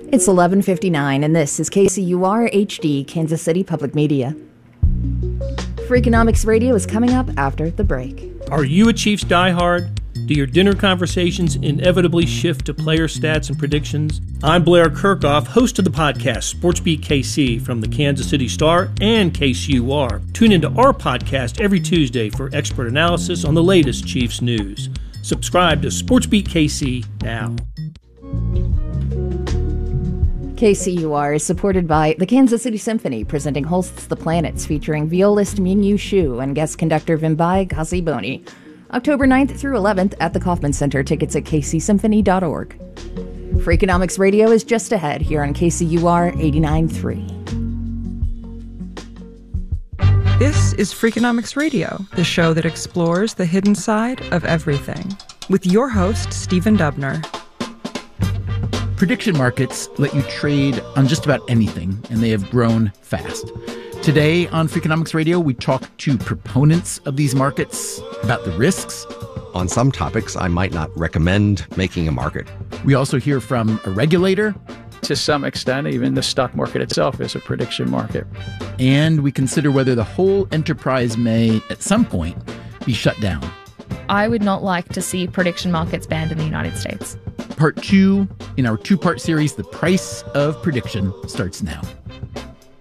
It's 11:59, and this is KCUR HD, Kansas City Public Media. Freakonomics Radio is coming up after the break. Are you a Chiefs diehard? Do your dinner conversations inevitably shift to player stats and predictions? I'm Blair Kirchhoff, host of the podcast SportsBeat KC from the Kansas City Star and KCUR. Tune into our podcast every Tuesday for expert analysis on the latest Chiefs news. Subscribe to SportsBeat KC now. KCUR is supported by the Kansas City Symphony, presenting Holst's The Planets, featuring violist Ming-Yu Xu and guest conductor Vimbai Kasiboni. October 9th through 11th at the Kauffman Center. Tickets at kcsymphony.org. Freakonomics Radio is just ahead here on KCUR 89.3. This is Freakonomics Radio, the show that explores the hidden side of everything, with your host, Stephen Dubner. Prediction markets let you trade on just about anything, and they have grown fast. Today on Freakonomics Radio, we talk to proponents of these markets about the risks. On some topics, I might not recommend making a market. We also hear from a regulator. To some extent, even the stock market itself is a prediction market. And we consider whether the whole enterprise may, at some point, be shut down. I would not like to see prediction markets banned in the United States. Part 2 in our 2-part series, The Price of Prediction, starts now.